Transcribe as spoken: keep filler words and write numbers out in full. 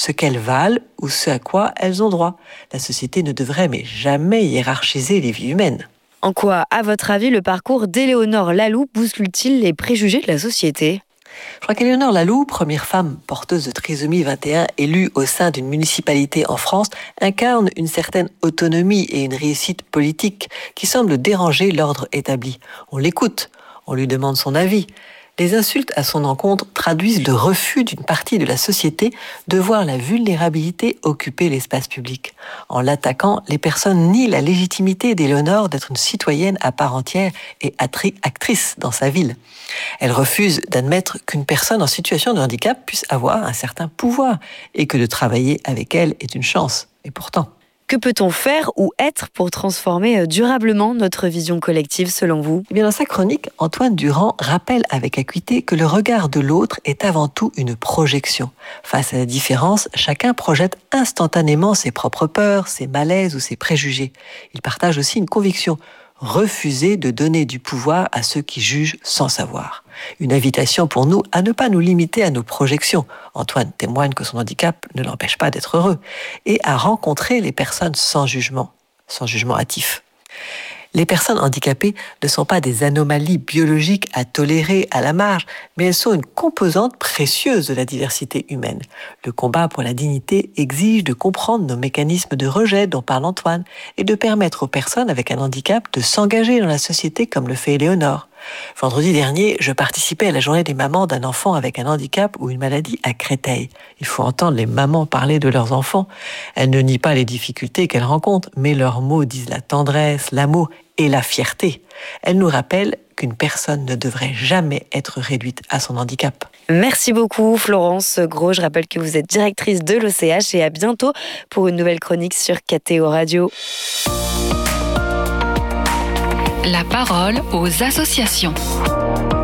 ce qu'elles valent ou ce à quoi elles ont droit. La société ne devrait mais jamais hiérarchiser les vies humaines. En quoi, à votre avis, le parcours d'Éléonore Laloux bouscule-t-il les préjugés de la société ? Je crois qu'Éléonore Laloux, première femme porteuse de trisomie vingt et un élue au sein d'une municipalité en France, incarne une certaine autonomie et une réussite politique qui semble déranger l'ordre établi. On l'écoute, on lui demande son avis. Les insultes à son encontre traduisent le refus d'une partie de la société de voir la vulnérabilité occuper l'espace public. En l'attaquant, les personnes nient la légitimité d'Éléonore d'être une citoyenne à part entière et actrice dans sa ville. Elle refuse d'admettre qu'une personne en situation de handicap puisse avoir un certain pouvoir et que de travailler avec elle est une chance. Et pourtant... Que peut-on faire ou être pour transformer durablement notre vision collective selon vous ? Eh bien, dans sa chronique, Antoine Durand rappelle avec acuité que le regard de l'autre est avant tout une projection. Face à la différence, chacun projette instantanément ses propres peurs, ses malaises ou ses préjugés. Il partage aussi une conviction: refuser de donner du pouvoir à ceux qui jugent sans savoir. Une invitation pour nous à ne pas nous limiter à nos projections. Antoine témoigne que son handicap ne l'empêche pas d'être heureux et à rencontrer les personnes sans jugement, sans jugement hâtif. Les personnes handicapées ne sont pas des anomalies biologiques à tolérer à la marge, mais elles sont une composante précieuse de la diversité humaine. Le combat pour la dignité exige de comprendre nos mécanismes de rejet dont parle Antoine et de permettre aux personnes avec un handicap de s'engager dans la société comme le fait Éléonore. Vendredi dernier, je participais à la journée des mamans d'un enfant avec un handicap ou une maladie à Créteil. Il faut entendre les mamans parler de leurs enfants. Elles ne nient pas les difficultés qu'elles rencontrent, mais leurs mots disent la tendresse, l'amour et la fierté. Elles nous rappellent qu'une personne ne devrait jamais être réduite à son handicap. Merci beaucoup Florence Gros. Je rappelle que vous êtes directrice de l'O C H et à bientôt pour une nouvelle chronique sur K T O Radio. La parole aux associations.